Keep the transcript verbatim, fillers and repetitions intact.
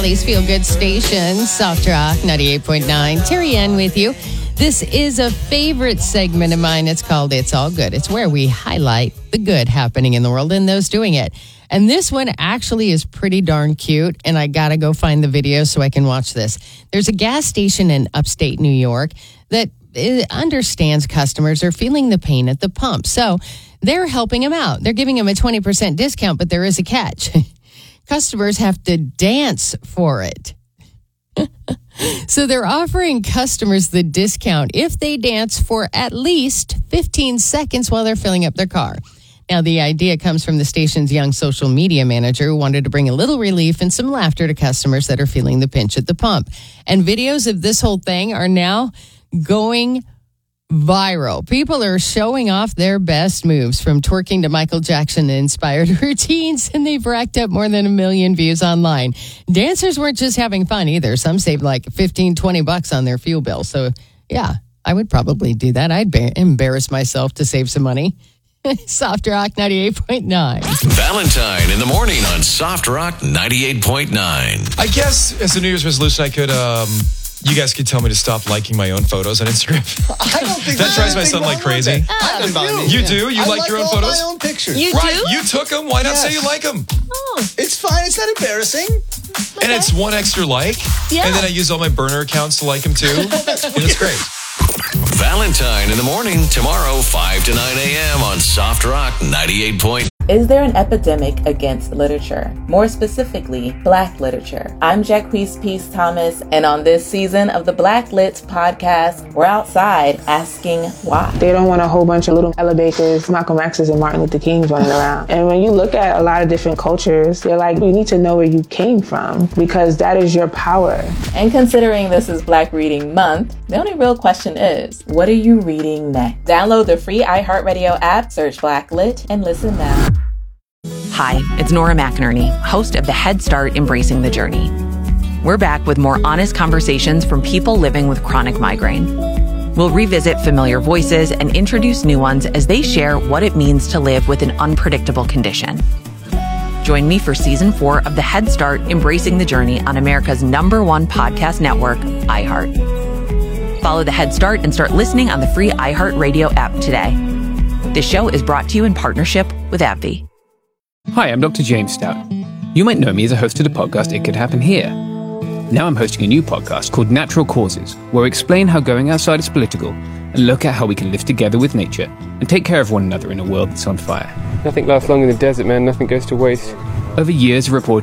Please Feel Good Station, Soft Rock ninety-eight point nine. Terry Ann with you. This is a favorite segment of mine. It's called It's All Good. It's where we highlight the good happening in the world and those doing it. And this one actually is pretty darn cute, and I got to go find the video so I can watch this. There's a gas station in upstate New York that understands customers are feeling the pain at the pump. So they're helping them out. They're giving them a twenty percent discount, but there is a catch. Customers have to dance for it. So they're offering customers the discount if they dance for at least fifteen seconds while they're filling up their car. Now, the idea comes from the station's young social media manager who wanted to bring a little relief and some laughter to customers that are feeling the pinch at the pump. And videos of this whole thing are now going viral. People are showing off their best moves, from twerking to Michael Jackson-inspired routines, and they've racked up more than a million views online. Dancers weren't just having fun either. Some saved like fifteen, twenty bucks on their fuel bill. So, yeah, I would probably do that. I'd be- embarrass myself to save some money. Soft Rock ninety-eight point nine. Valentine in the morning on Soft Rock ninety-eight point nine. I guess as a New Year's resolution, I could, um, you guys could tell me to stop liking my own photos on Instagram. I don't think that drives my son like crazy. I do. You do? You I like, like your own all photos? my own pictures. You right. do? You took them. Why not Yes. say you like them? Oh, It's fine. It's not embarrassing. And it's one extra like. Yeah. And then I use all my burner accounts to like them too. That's And it's great. Valentine in the morning tomorrow, five to nine a.m. on Soft Rock ninety-eight point nine. Is there an epidemic against literature? More specifically, Black literature. I'm Jacquees Peace Thomas, and on this season of the Black Lit podcast, we're outside asking why. They don't want a whole bunch of little Ella Bakers, Malcolm X's, and Martin Luther Kings running around. And when you look at a lot of different cultures, they're like, you need to know where you came from, because that is your power. And considering this is Black Reading Month, the only real question is, what are you reading next? Download the free iHeartRadio app, search Black Lit, and listen now. Hi, it's Nora McInerney, host of the Head Start Embracing the Journey. We're back with more honest conversations from people living with chronic migraine. We'll revisit familiar voices and introduce new ones as they share what it means to live with an unpredictable condition. Join me for season four of the Head Start Embracing the Journey on America's number one podcast network, iHeart. Follow the Head Start and start listening on the free iHeartRadio app today. This show is brought to you in partnership with AbbVie. Hi, I'm Doctor James Stout. You might know me as a host of the podcast It Could Happen Here. Now I'm hosting a new podcast called Natural Causes, where I explain how going outside is political and look at how we can live together with nature and take care of one another in a world that's on fire. Nothing lasts long in the desert, man. Nothing goes to waste. Over years of reporting